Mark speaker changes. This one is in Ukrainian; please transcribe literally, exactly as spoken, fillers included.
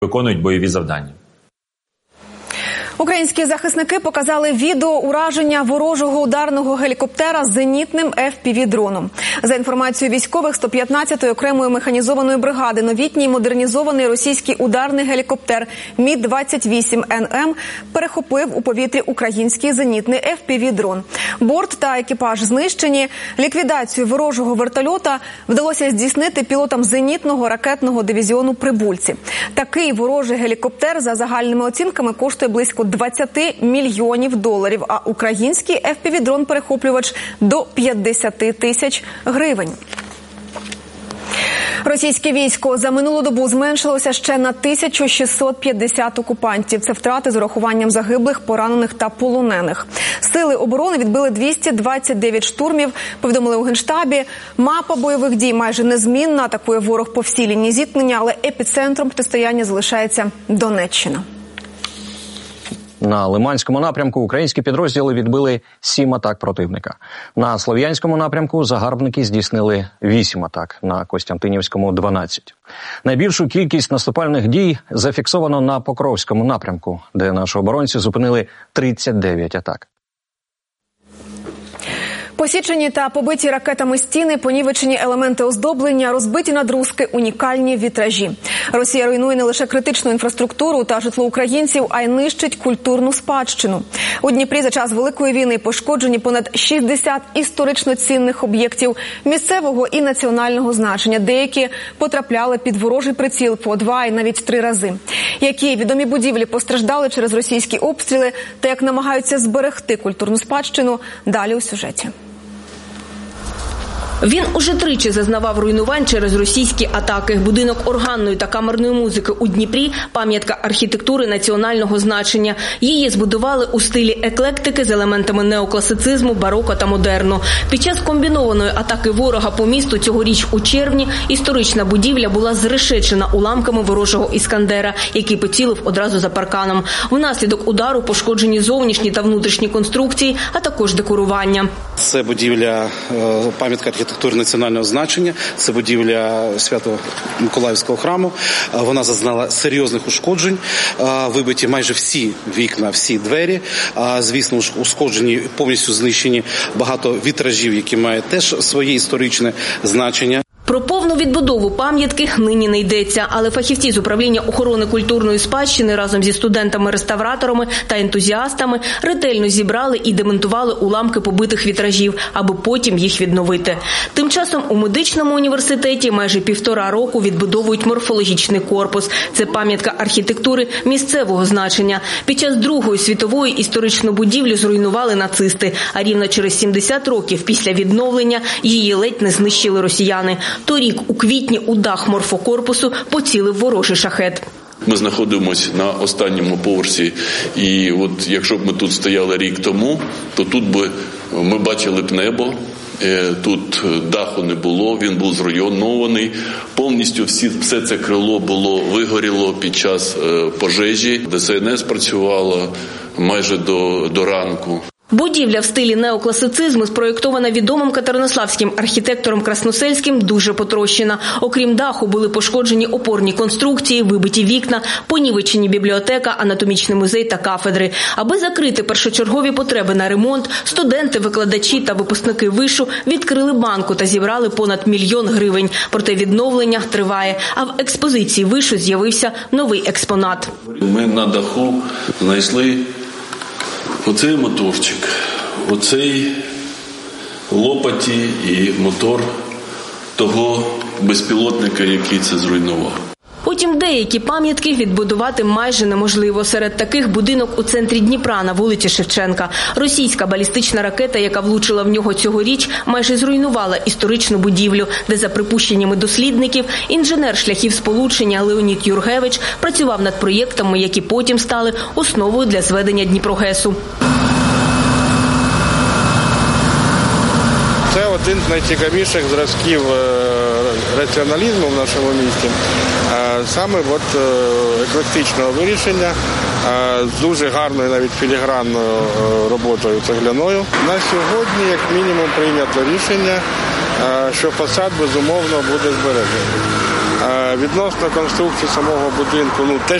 Speaker 1: виконують бойові завдання.
Speaker 2: Українські захисники показали відео ураження ворожого ударного гелікоптера з зенітним еф пі ві-дроном. За інформацією військових, сто п'ятнадцятої окремої механізованої бригади, новітній модернізований російський ударний гелікоптер Мі двадцять вісім ен ем перехопив у повітрі український зенітний еф пі ві-дрон. Борт та екіпаж знищені. Ліквідацію ворожого вертольота вдалося здійснити пілотам зенітного ракетного дивізіону «Прибульці». Такий ворожий гелікоптер, за загальними оцінками, коштує близько двадцять мільйонів доларів, а український еф пі ві-дрон-перехоплювач до п'ятдесят тисяч гривень. Російське військо за минулу добу зменшилося ще на тисячу шістсот п'ятдесят окупантів. Це втрати з урахуванням загиблих, поранених та полонених. Сили оборони відбили двісті двадцять дев'ять штурмів, повідомили у Генштабі. Мапа бойових дій майже незмінна, атакує ворог по всій лінії зіткнення, але епіцентром протистояння залишається Донеччина.
Speaker 3: На Лиманському напрямку українські підрозділи відбили сім атак противника. На Слов'янському напрямку загарбники здійснили вісім атак, на Костянтинівському – дванадцять. Найбільшу кількість наступальних дій зафіксовано на Покровському напрямку, де наші оборонці зупинили тридцять дев'ять атак.
Speaker 2: Посічені та побиті ракетами стіни, понівечені елементи оздоблення, розбиті надрузки, унікальні вітражі. Росія руйнує не лише критичну інфраструктуру та житло українців, а й нищить культурну спадщину. У Дніпрі за час Великої війни пошкоджені понад шістдесят історично цінних об'єктів місцевого і національного значення. Деякі потрапляли під ворожий приціл по два і навіть три рази. Які відомі будівлі постраждали через російські обстріли та як намагаються зберегти культурну спадщину – далі у сюжеті.
Speaker 4: Він уже тричі зазнавав руйнувань через російські атаки. Будинок органної та камерної музики у Дніпрі – пам'ятка архітектури національного значення. Її збудували у стилі еклектики з елементами неокласицизму, бароко та модерну. Під час комбінованої атаки ворога по місту цьогоріч у червні історична будівля була зрешечена уламками ворожого «Іскандера», який поцілив одразу за парканом. Внаслідок удару пошкоджені зовнішні та внутрішні конструкції, а також декорування.
Speaker 5: Це будівля, пам'ятка архітектури національного значення, це будівля Свято-Миколаївського храму. Вона зазнала серйозних ушкоджень, вибиті майже всі вікна, всі двері. Звісно, ушкоджені, повністю знищені багато вітражів, які мають теж своє історичне значення.
Speaker 4: Про повну відбудову пам'ятки нині не йдеться, але фахівці з управління охорони культурної спадщини разом зі студентами-реставраторами та ентузіастами ретельно зібрали і демонтували уламки побитих вітражів, аби потім їх відновити. Тим часом у медичному університеті майже півтора року відбудовують морфологічний корпус. Це пам'ятка архітектури місцевого значення. Під час Другої світової історичну будівлю зруйнували нацисти, а рівно через сімдесят років після відновлення її ледь не знищили росіяни. Торік у квітні у дах морфокорпусу поцілив ворожий шахет.
Speaker 6: Ми знаходимося на останньому поверсі, і от якщо б ми тут стояли рік тому, то тут би ми бачили б небо, тут даху не було, він був зруйнований, повністю всі, все це крило було вигоріло під час пожежі, де ес ен ес працювала майже до, до ранку.
Speaker 4: Будівля в стилі неокласицизму, спроєктована відомим катеринославським архітектором Красносельським, дуже потрощена. Окрім даху, були пошкоджені опорні конструкції, вибиті вікна, понівечені бібліотека, анатомічний музей та кафедри. Аби закрити першочергові потреби на ремонт, студенти, викладачі та випускники вишу відкрили банку та зібрали понад мільйон гривень. Проте відновлення триває, а в експозиції вишу з'явився новий експонат.
Speaker 6: Ми на даху знайшли оцей моторчик, оцей лопаті і мотор того безпілотника, який це зруйнував.
Speaker 4: Потім деякі пам'ятки відбудувати майже неможливо. Серед таких будинок у центрі Дніпра на вулиці Шевченка. Російська балістична ракета, яка влучила в нього цьогоріч, майже зруйнувала історичну будівлю, де, за припущеннями дослідників, інженер шляхів сполучення Леонід Юргевич працював над проєктами, які потім стали основою для зведення Дніпрогесу.
Speaker 7: Це один з найцікавіших зразків раціоналізму в нашому місті. Саме от еклектичного вирішення, з дуже гарною, навіть філігранною роботою цегляною. На сьогодні, як мінімум, прийнято рішення, що фасад, безумовно, буде збережений. Відносно конструкції самого будинку, ну те,